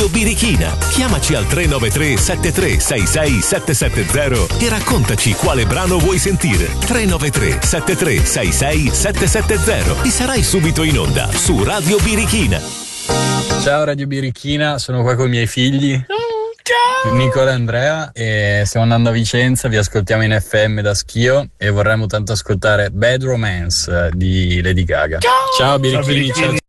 Radio Birichina. Chiamaci al 393 7366 770 e raccontaci quale brano vuoi sentire. 393 7366 770 e sarai subito in onda su Radio Birichina. Ciao Radio Birichina, sono qua con i miei figli. Ciao! Nicola e Andrea, e stiamo andando a Vicenza, vi ascoltiamo in FM da Schio e vorremmo tanto ascoltare Bad Romance di Lady Gaga. Ciao Birichini, ciao.